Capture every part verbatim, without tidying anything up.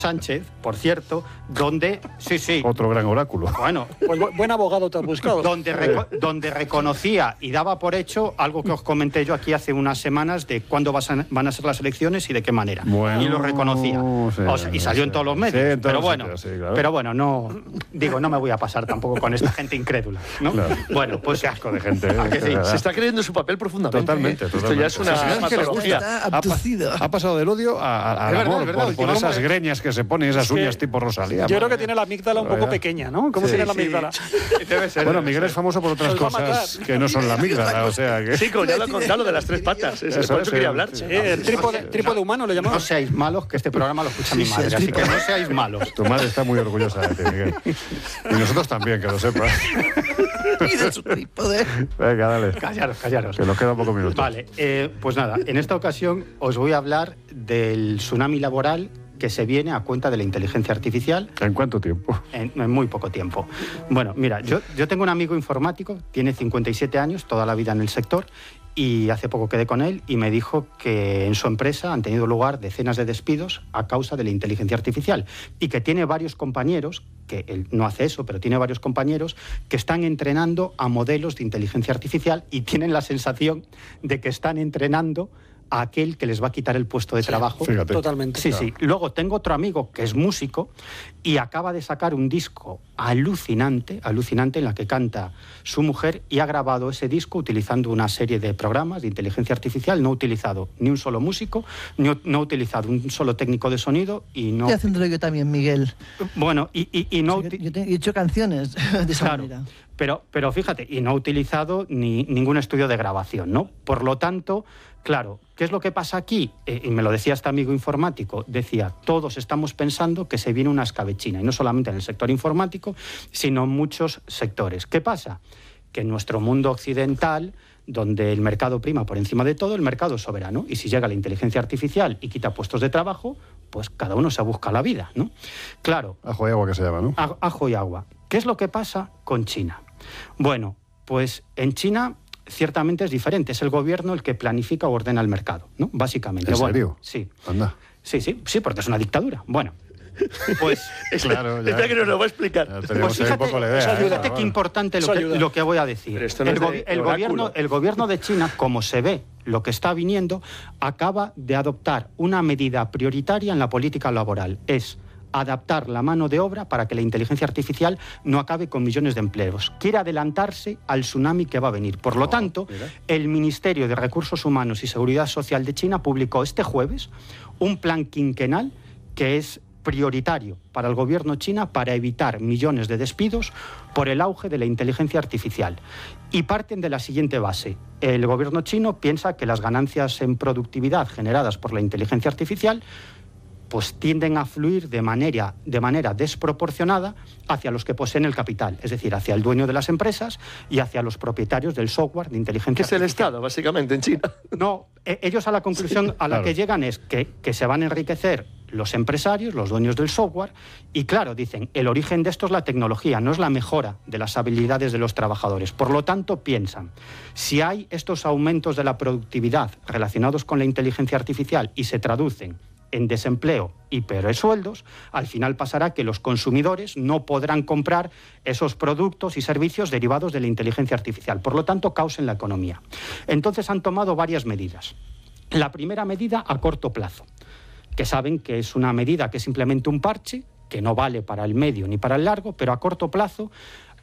Sánchez, por cierto, donde... Sí, sí. Otro gran oráculo. Bueno. Pues buen abogado te has buscado. Donde, reco donde reconocía y daba por hecho algo que os comenté yo aquí hace unas semanas de cuándo vas a, van a ser las elecciones y de qué manera. Bueno, y lo reconocía. Sí, o sea, y salió sí, en todos los medios. Sí, pero bueno, sitios, sí, claro. pero bueno, no... Digo, no me voy a pasar tampoco con esta gente incrédula, ¿no? Claro. Bueno, pues... Qué asco de gente. ¿eh? ¿A que sí? Se está creyendo su papel profundamente. Totalmente, totalmente. Esto ya es una patología. Ha, ha pasado del odio a, a, al verdad, amor verdad, por, por esas greñas que se ponen, esas uñas tipo Rosalía. Yo creo que tiene la amígdala un poco pequeña, ¿no? ¿Cómo sí, tiene la amígdala? Sí. Debe ser, bueno, debe Miguel ser. es famoso por otras cosas que no son la amígdala, o sea que... Sí, como ya lo he contado, lo de las tres patas. Es, eso por eso sí, quería hablar. Sí, el trípode, trípode humano le llamamos. No seáis malos, que este programa lo escucha mi madre, así que no seáis malos. Tu madre está muy orgullosa de ti, Miguel. Y nosotros también, que lo sepas. Y de su trípode. Venga, dale. Callaros, callaros. Que nos quedan pocos minutos. Vale, eh, pues nada, en esta ocasión os voy a hablar del tsunami laboral que se viene a cuenta de la inteligencia artificial. ¿En cuánto tiempo? En, en muy poco tiempo. Bueno, mira, yo, yo tengo un amigo informático, tiene cincuenta y siete años, toda la vida en el sector, y hace poco quedé con él y me dijo que en su empresa han tenido lugar decenas de despidos a causa de la inteligencia artificial y que tiene varios compañeros, que él no hace eso, pero tiene varios compañeros que están entrenando a modelos de inteligencia artificial y tienen la sensación de que están entrenando a aquel que les va a quitar el puesto de sí, trabajo. Fíjate. Totalmente. Sí, claro. sí. Luego tengo otro amigo que es músico y acaba de sacar un disco alucinante, alucinante, en la que canta su mujer y ha grabado ese disco utilizando una serie de programas de inteligencia artificial. No ha utilizado ni un solo músico, ni, no ha utilizado un solo técnico de sonido y no... Estoy haciéndolo yo también, Miguel. Bueno, y, y, y no... O sea, yo, he hecho canciones de esa claro, manera. Pero, pero fíjate, y no ha utilizado ni ningún estudio de grabación, ¿no? Por lo tanto... Claro, ¿qué es lo que pasa aquí? Eh, y me lo decía este amigo informático, decía, todos estamos pensando que se viene una escabechina, y no solamente en el sector informático, sino en muchos sectores. ¿Qué pasa? Que en nuestro mundo occidental, donde el mercado prima por encima de todo, el mercado es soberano, y si llega la inteligencia artificial y quita puestos de trabajo, pues cada uno se busca la vida, ¿no? Claro. Ajo y agua que se llama, ¿no? Ajo y agua. ¿Qué es lo que pasa con China? Bueno, pues en China... ciertamente es diferente, es el gobierno el que planifica o ordena el mercado, ¿no? Básicamente. ¿En bueno, serio? Sí. Anda. Sí, sí, sí, porque es una dictadura. Bueno, pues... claro, ya. Espera que nos lo va a explicar. Pues fíjate, un poco la idea, fíjate ¿eh? qué Bueno. importante lo que, lo que voy a decir. No el, es go de, el, gobierno, el gobierno de China, como se ve lo que está viniendo, acaba de adoptar una medida prioritaria en la política laboral. Es... adaptar la mano de obra para que la inteligencia artificial no acabe con millones de empleos. Quiere adelantarse al tsunami que va a venir. Por lo oh, tanto, mira. el Ministerio de Recursos Humanos y Seguridad Social de China publicó este jueves un plan quinquenal que es prioritario para el gobierno chino para evitar millones de despidos por el auge de la inteligencia artificial. Y parten de la siguiente base. El gobierno chino piensa que las ganancias en productividad generadas por la inteligencia artificial pues tienden a fluir de manera, de manera desproporcionada hacia los que poseen el capital, es decir, hacia el dueño de las empresas y hacia los propietarios del software de inteligencia artificial. ¿Qué es el Estado, básicamente, en China? No, eh, ellos a la conclusión sí, a la claro. que llegan es que, que se van a enriquecer los empresarios, los dueños del software, y claro, dicen, el origen de esto es la tecnología, no es la mejora de las habilidades de los trabajadores. Por lo tanto, piensan, si hay estos aumentos de la productividad relacionados con la inteligencia artificial y se traducen en desempleo y peores sueldos, al final pasará que los consumidores no podrán comprar esos productos y servicios derivados de la inteligencia artificial. Por lo tanto, caos en la economía. Entonces han tomado varias medidas. La primera medida a corto plazo, que saben que es una medida que es simplemente un parche, que no vale para el medio ni para el largo, pero a corto plazo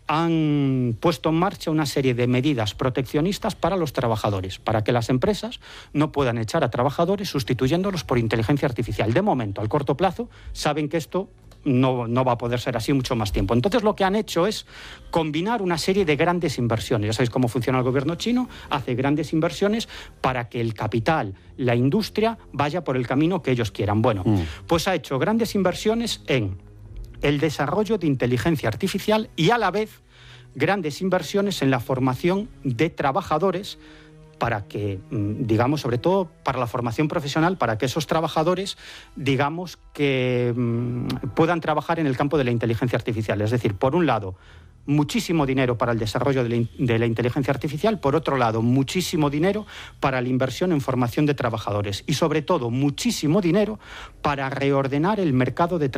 han puesto en marcha una serie de medidas proteccionistas para los trabajadores, para que las empresas no puedan echar a trabajadores sustituyéndolos por inteligencia artificial. De momento, al corto plazo, saben que esto no, no va a poder ser así mucho más tiempo. Entonces, lo que han hecho es combinar una serie de grandes inversiones. Ya sabéis cómo funciona el gobierno chino, hace grandes inversiones para que el capital, la industria, vaya por el camino que ellos quieran. Bueno, mm. pues ha hecho grandes inversiones en el desarrollo de inteligencia artificial y a la vez grandes inversiones en la formación de trabajadores para que, digamos, sobre todo para la formación profesional, para que esos trabajadores, digamos, que puedan trabajar en el campo de la inteligencia artificial. Es decir, por un lado, muchísimo dinero para el desarrollo de la, de la inteligencia artificial, por otro lado, muchísimo dinero para la inversión en formación de trabajadores y, sobre todo, muchísimo dinero para reordenar el mercado de trabajo